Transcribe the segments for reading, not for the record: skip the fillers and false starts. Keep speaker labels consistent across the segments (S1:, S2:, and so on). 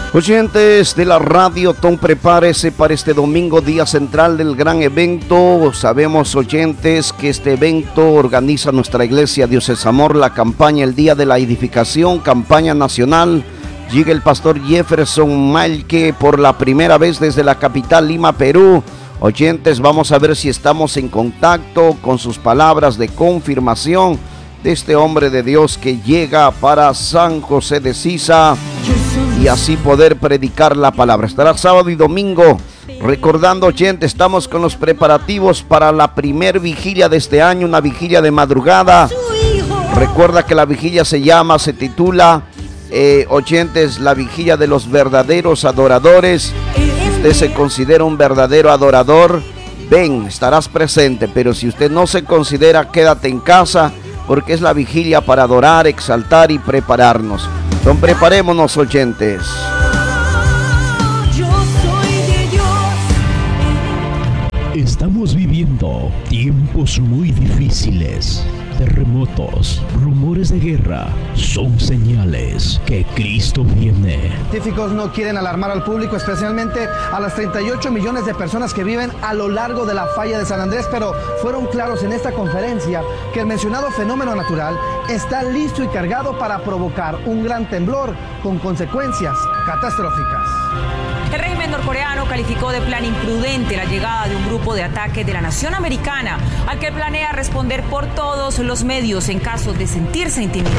S1: Oyentes de la radio Tom, prepárese para este domingo, día central del gran evento. Sabemos, oyentes, que este evento organiza nuestra iglesia Dios es Amor, la campaña El Día de la Edificación, campaña nacional. Llega el pastor Jefferson Malque por la primera vez desde la capital Lima, Perú. Oyentes, vamos a ver si estamos en contacto con sus palabras de confirmación de este hombre de Dios que llega para San José de Sisa y así poder predicar la palabra. Estará sábado y domingo. Recordando, oyentes, estamos con los preparativos para la primer vigilia de este año, una vigilia de madrugada. Recuerda que la vigilia se titula, oyentes, la vigilia de los verdaderos adoradores. Si usted se considera un verdadero adorador, ven, estarás presente, pero si usted no se considera, quédate en casa, porque es la vigilia para adorar, exaltar y prepararnos. Entonces, preparémonos, oyentes.
S2: Estamos viviendo tiempos muy difíciles. Terremotos, rumores de guerra, son señales que Cristo viene.
S3: Científicos no quieren alarmar al público, especialmente a las 38 millones de personas que viven a lo largo de la falla de San Andrés, pero fueron claros en esta conferencia que el mencionado fenómeno natural está listo y cargado para provocar un gran temblor con consecuencias catastróficas.
S4: El régimen norcoreano calificó de plan imprudente la llegada de un grupo de ataque de la nación americana, al que planea responder por todos los medios en caso de sentirse intimidado.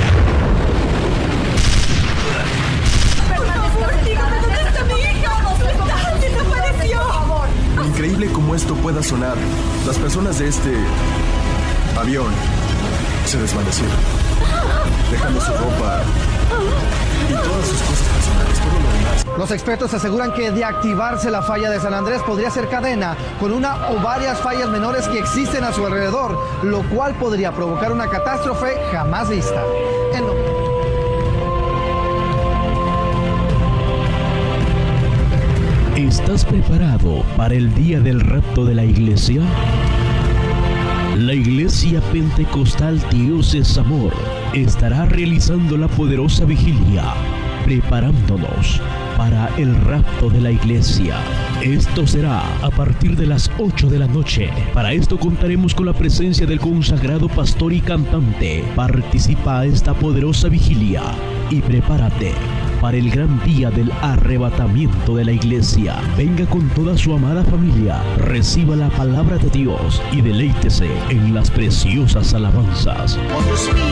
S5: Increíble cómo esto pueda sonar. Las personas de este avión se desvanecieron, dejando su ropa y todas sus cosas personales, todo lo demás.
S3: Los expertos aseguran que de activarse la falla de San Andrés podría ser cadena con una o varias fallas menores que existen a su alrededor, lo cual podría provocar una catástrofe jamás vista.
S2: ¿Estás preparado para el día del rapto de la iglesia? La Iglesia Pentecostal Dios es Amor estará realizando la poderosa vigilia, preparándonos para el rapto de la iglesia. Esto será a partir de las 8 de la noche. Para esto contaremos con la presencia del consagrado pastor y cantante. Participa a esta poderosa vigilia y prepárate para el gran día del arrebatamiento de la iglesia. Venga con toda su amada familia, reciba la palabra de Dios y deleítese en las preciosas alabanzas.